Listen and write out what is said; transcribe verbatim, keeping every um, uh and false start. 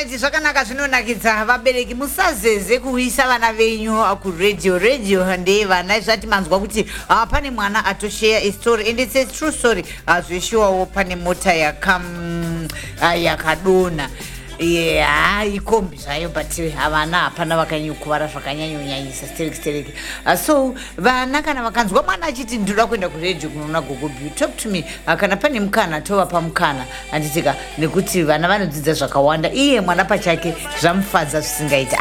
Alright, zvakanaka zvinonakidza vabereki musazeze kuisa vana venyu ku radio radio ndi vana zvati manzwa kuti uh, pane mwana atoshare a story and it's a true story azvishiwawo uh, pane mota yakam uh, yakadona yeah ikombi zvayo but havana hapana vakanyukuvara zvakanyanyonyanyisa stereki stereki uh, so vana kana vakanzwa mwana achiti ndoda kuenda kuredio kunoona Gogo Beauty talk to me uh, kana pane mukana tova pamukana anditika nekuti vana vanodzidza zvakawanda iye mwana pachake zvamufadza zvisingaita.